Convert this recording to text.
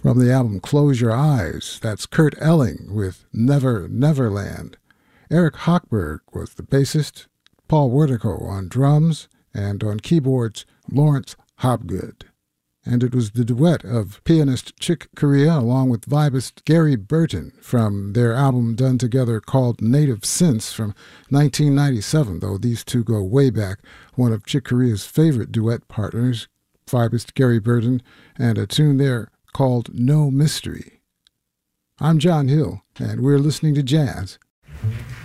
From the album Close Your Eyes, that's Kurt Elling with Never Neverland. Eric Hochberg was the bassist, Paul Wertico on drums, and on keyboards, Lawrence Hobgood. And it was the duet of pianist Chick Corea along with vibist Gary Burton from their album done together called Native Synths from 1997, though these two go way back. One of Chick Corea's favorite duet partners, vibist Gary Burton, and a tune there called No Mystery. I'm John Hill, and we're listening to jazz.